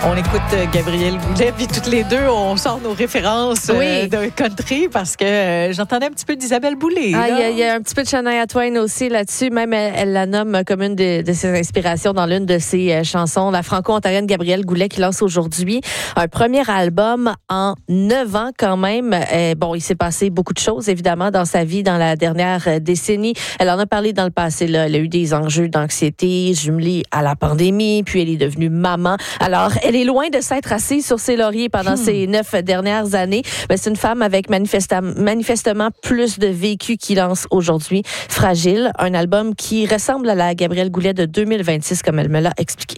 On écoute Gabrielle Goulet, puis toutes les deux, on sort nos références de country parce que j'entendais un petit peu d'Isabelle Boulay. Il y a un petit peu de Shania Twain aussi là-dessus. Même elle la nomme comme une de ses inspirations dans l'une de ses chansons. La franco-ontarienne Gabrielle Goulet qui lance aujourd'hui un premier album en 9 ans quand même. Il s'est passé beaucoup de choses évidemment dans sa vie dans la dernière décennie. Elle en a parlé dans le passé. Là. Elle a eu des enjeux d'anxiété jumelés à la pandémie, puis elle est devenue maman. Alors, elle est loin de s'être assise sur ses lauriers pendant ces 9 dernières années. Mais c'est une femme avec manifestement plus de vécu qui lance aujourd'hui Fragile, un album qui ressemble à la Gabrielle Goulet de 2026, comme elle me l'a expliqué.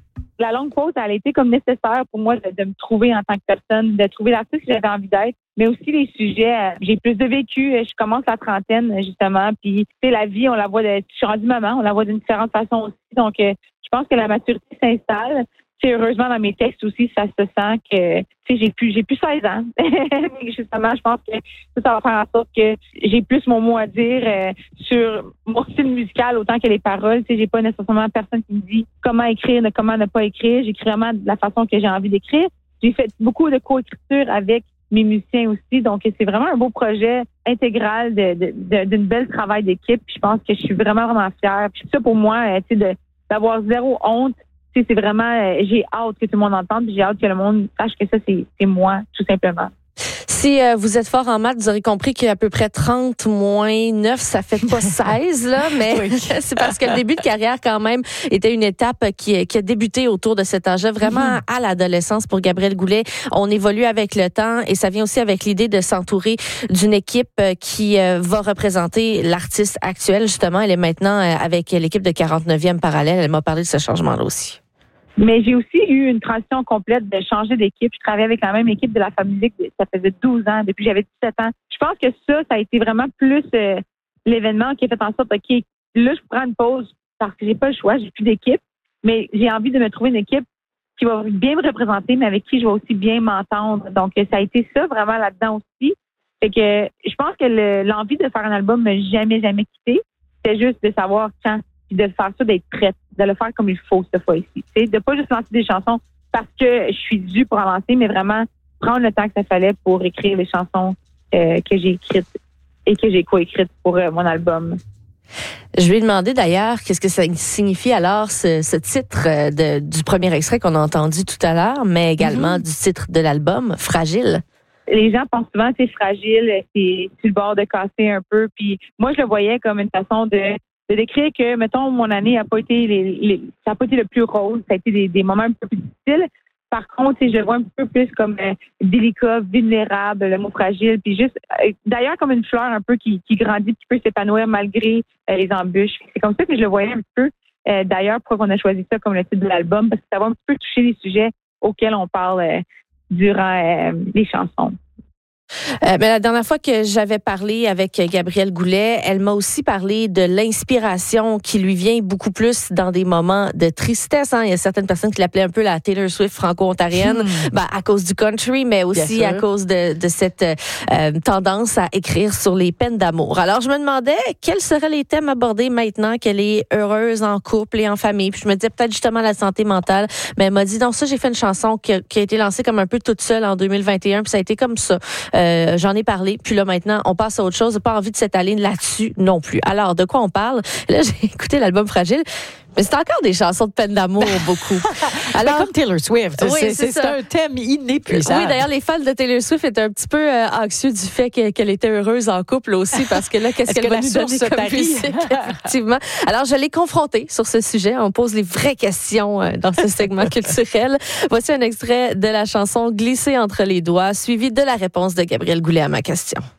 La longue pause, elle a été comme nécessaire pour moi de me trouver en tant que personne, de trouver l'artiste que j'avais envie d'être, mais aussi les sujets. J'ai plus de vécu, je commence la trentaine, justement, puis tu sais, la vie, on la voit, je suis rendue maman, on la voit d'une différente façon aussi, donc je pense que la maturité s'installe. C'est heureusement dans mes textes aussi, ça se sent que j'ai plus 16 ans. Justement, je pense que ça va faire en sorte que j'ai plus mon mot à dire sur mon style musical autant que les paroles. J'ai pas nécessairement personne qui me dit comment écrire, comment ne pas écrire. J'écris vraiment de la façon que j'ai envie d'écrire. J'ai fait beaucoup de co-écriture avec mes musiciens aussi, donc c'est vraiment un beau projet intégral d'une belle travail d'équipe. Puis je pense que je suis vraiment fière. Puis ça pour moi, d'avoir zéro honte. C'est vraiment, j'ai hâte que tout le monde entende, puis j'ai hâte que le monde sache que ça, c'est moi, tout simplement. Si vous êtes fort en maths, vous aurez compris qu'à peu près 30 moins 9, ça fait pas 16, là, mais c'est parce que le début de carrière, quand même, était une étape qui a débuté autour de cet âge-là, vraiment à l'adolescence pour Gabrielle Goulet. On évolue avec le temps et ça vient aussi avec l'idée de s'entourer d'une équipe qui va représenter l'artiste actuel, justement. Elle est maintenant avec l'équipe de 49e Parallèle. Elle m'a parlé de ce changement-là aussi. Mais j'ai aussi eu une transition complète de changer d'équipe. Je travaillais avec la même équipe de la famille, ça faisait 12 ans, depuis que j'avais 17 ans. Je pense que ça a été vraiment plus l'événement qui a fait en sorte, OK, là, je prends une pause parce que j'ai pas le choix, j'ai plus d'équipe, mais j'ai envie de me trouver une équipe qui va bien me représenter, mais avec qui je vais aussi bien m'entendre. Donc, ça a été ça vraiment là-dedans aussi. Fait que je pense que l'envie de faire un album m'a jamais quitté. C'était juste de savoir quand, puis de faire ça, d'être prête, de le faire comme il faut cette fois-ci. De pas juste lancer des chansons parce que je suis due pour en lancer, mais vraiment prendre le temps que ça fallait pour écrire les chansons que j'ai écrites et que j'ai coécrites pour mon album. Je lui ai demandé d'ailleurs qu'est-ce que ça signifie alors ce titre du premier extrait qu'on a entendu tout à l'heure, mais également du titre de l'album, Fragile. Les gens pensent souvent que c'est fragile, c'est sur le bord de casser un peu. Puis moi, je le voyais comme une façon de décrire que, mettons, mon année n'a pas été ça n'a pas été le plus rose, ça a été des moments un peu plus difficiles. Par contre, je le vois un peu plus comme délicat, vulnérable, le mot fragile, puis juste, d'ailleurs, comme une fleur un peu qui grandit, qui peut s'épanouir malgré les embûches. C'est comme ça que je le voyais un peu. D'ailleurs, pourquoi on a choisi ça comme le titre de l'album, parce que ça va un petit peu toucher les sujets auxquels on parle durant les chansons. Mais la dernière fois que j'avais parlé avec Gabrielle Goulet, elle m'a aussi parlé de l'inspiration qui lui vient beaucoup plus dans des moments de tristesse. Il y a certaines personnes qui l'appelaient un peu la Taylor Swift franco-ontarienne, à cause du country, mais aussi à cause de cette tendance à écrire sur les peines d'amour. Alors, je me demandais quels seraient les thèmes abordés maintenant qu'elle est heureuse en couple et en famille. Puis je me disais peut-être justement la santé mentale. Mais elle m'a dit, donc ça, j'ai fait une chanson qui a été lancée comme un peu toute seule en 2021, puis ça a été comme ça. J'en ai parlé, puis là maintenant on passe à autre chose. J'ai pas envie de s'étaler là-dessus non plus. Alors de quoi on parle? Là j'ai écouté l'album Fragile, mais c'est encore des chansons de peine d'amour beaucoup. Alors comme Taylor Swift, oui, c'est un thème inépuisable. Oui, d'ailleurs les fans de Taylor Swift étaient un petit peu anxieux du fait qu'elle était heureuse en couple aussi, parce que là qu'est-ce qu'elle va nous donner comme musique, effectivement. Alors je l'ai confrontée sur ce sujet. On pose les vraies questions dans ce segment culturel. Voici un extrait de la chanson Glisser entre les doigts, suivi de la réponse de Gabrielle Goulet à ma question.